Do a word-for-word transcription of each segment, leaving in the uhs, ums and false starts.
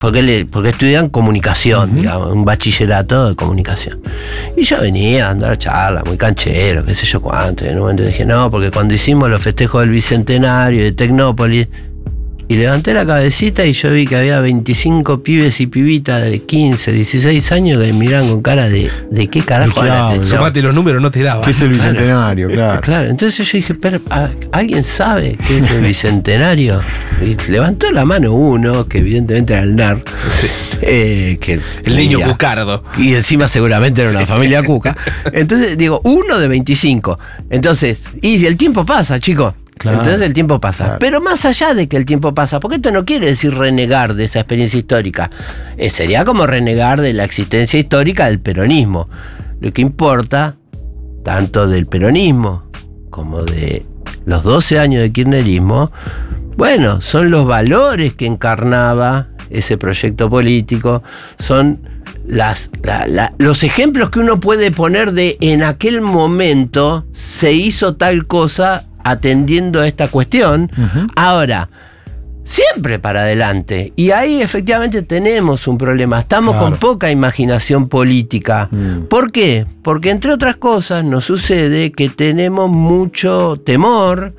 porque, le, porque estudian comunicación, uh-huh. digamos, un bachillerato de comunicación. Y yo venía a andar a charla, muy canchero, qué sé yo cuánto. Y en un momento dije, no, porque cuando hicimos los festejos del Bicentenario de Tecnópolis, y levanté la cabecita y yo vi que había veinticinco pibes y pibitas de quince, dieciséis años que me miraban con cara de ¿de qué carajo hablas? Sumate los números, no te daba. ¿Qué es el Bicentenario? Claro. Claro. Claro, entonces yo dije, pero ¿alguien sabe qué es el Bicentenario? Y levantó la mano uno, que evidentemente era el nerd. Sí. Eh, que el niño ya, cucardo. Y encima seguramente era una familia cuca. Entonces digo, uno de veinticinco. Entonces, y el tiempo pasa, chicos. Claro, entonces el tiempo pasa. Claro. Pero más allá de que el tiempo pasa, porque esto no quiere decir renegar de esa experiencia histórica. Eh, sería como renegar de la existencia histórica del peronismo. Lo que importa, tanto del peronismo como de los doce años de kirchnerismo, bueno, son los valores que encarnaba ese proyecto político, son las, la, la, los ejemplos que uno puede poner de en aquel momento se hizo tal cosa atendiendo a esta cuestión. Uh-huh. Ahora, siempre para adelante. Y ahí efectivamente tenemos un problema. Estamos claro. con poca imaginación política. Mm. ¿Por qué? Porque entre otras cosas nos sucede que tenemos mucho temor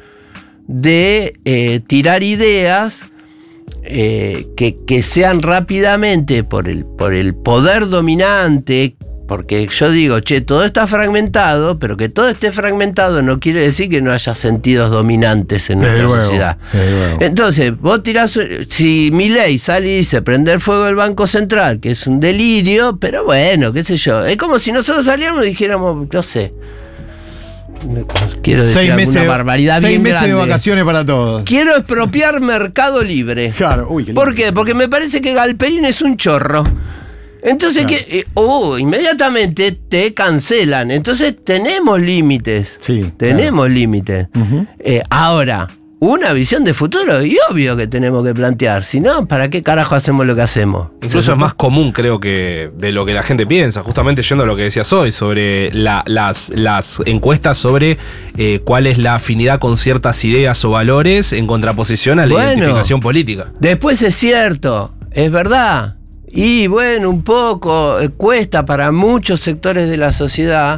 de eh, tirar ideas eh, que, que sean rápidamente por el, por el poder dominante. Porque yo digo, che, todo está fragmentado, pero que todo esté fragmentado no quiere decir que no haya sentidos dominantes en nuestra luego, sociedad. Entonces, vos tirás, si Milei sale y dice prender fuego el Banco Central, que es un delirio, pero bueno, qué sé yo. Es como si nosotros saliéramos y dijéramos, no sé, quiero decir seis alguna meses, barbaridad seis bien meses grande. de vacaciones para todos. Quiero expropiar Mercado Libre. Claro, uy, qué ¿Por qué? Porque me parece que Galperín es un chorro. Entonces, claro. que, eh, oh, inmediatamente te cancelan. Entonces, tenemos límites. Sí. Tenemos claro. límites. Uh-huh. Eh, ahora, una visión de futuro, y obvio que tenemos que plantear. Si no, ¿para qué carajo hacemos lo que hacemos? Incluso es más común, creo que, de lo que la gente piensa. Justamente yendo a lo que decías hoy, sobre la, las, las encuestas sobre eh, cuál es la afinidad con ciertas ideas o valores en contraposición a la bueno, identificación política. Después es cierto, es verdad. Y bueno, un poco eh, cuesta para muchos sectores de la sociedad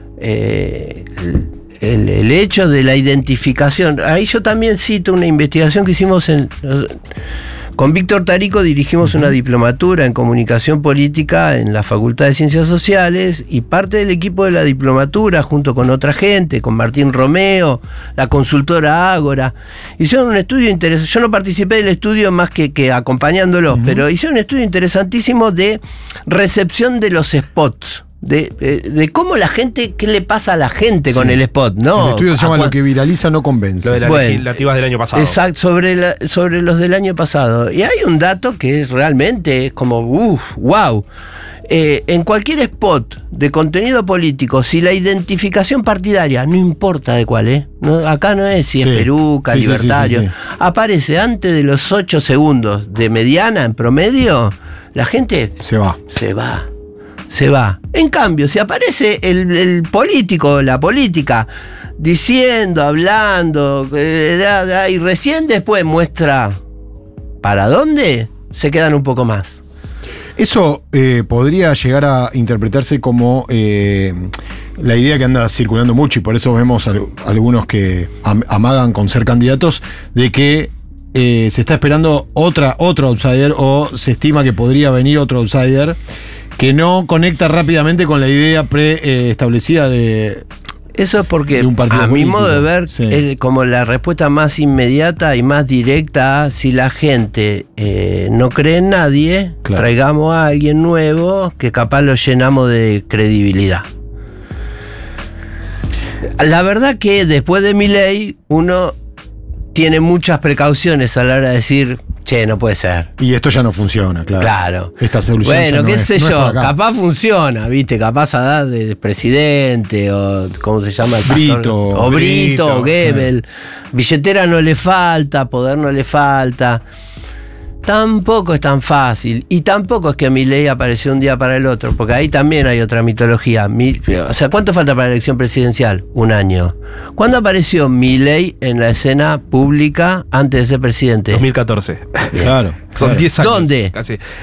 eh, el, el hecho de la identificación. Ahí yo también cito una investigación que hicimos en, con Víctor Tarico, dirigimos una diplomatura en comunicación política en la Facultad de Ciencias Sociales, y parte del equipo de la diplomatura, junto con otra gente, con Martín Romeo, la consultora Ágora, hicieron un estudio interesante. Yo no participé del estudio más que, que acompañándolos, uh-huh. pero hicieron un estudio interesantísimo de recepción de los spots. De, de, de cómo la gente, qué le pasa a la gente sí. con el spot, ¿no? El estudio se llama Lo que viraliza no convence. Lo de las bueno, legislativas del año pasado. Exacto, sobre, la, sobre los del año pasado. Y hay un dato que es realmente es como, uff, wow. Eh, en cualquier spot de contenido político, si la identificación partidaria, no importa de cuál, ¿eh? No, acá no es si sí. es peruca, sí, libertario, sí, sí, sí, sí. aparece antes de los ocho segundos de mediana en promedio, la gente se va. Se va. Se va. En cambio, si aparece el, el político, la política, diciendo, hablando, eh, y recién después muestra para dónde, se quedan un poco más. Eso eh, podría llegar a interpretarse como eh, la idea que anda circulando mucho, y por eso vemos a, a algunos que am- amagan con ser candidatos, de que eh, se está esperando otra, otro outsider, o se estima que podría venir otro outsider que no conecta rápidamente con la idea preestablecida eh, de... Eso es porque, de un partido a político. mi modo de ver, sí. es como la respuesta más inmediata y más directa. Si la gente eh, no cree en nadie, claro. traigamos a alguien nuevo que capaz lo llenamos de credibilidad. La verdad que después de Milei, uno tiene muchas precauciones a la hora de decir... Che, no puede ser. Y esto ya no funciona, claro. Claro. Esta solución bueno, no qué es, sé no yo, capaz funciona, ¿viste? Capaz a edad de presidente, o ¿cómo se llama? El Brito. pastor? O Brito, Brito o Goebbels. Eh. Billetera no le falta, poder no le falta. Tampoco es tan fácil. Y tampoco es que Milei apareció un día para el otro, porque ahí también hay otra mitología. Mi, o sea, ¿cuánto falta para la elección presidencial? Un año. ¿Cuándo apareció Milei en la escena pública antes de ser presidente? dos mil catorce. Claro. Son claro. diez años. ¿Dónde? Casi.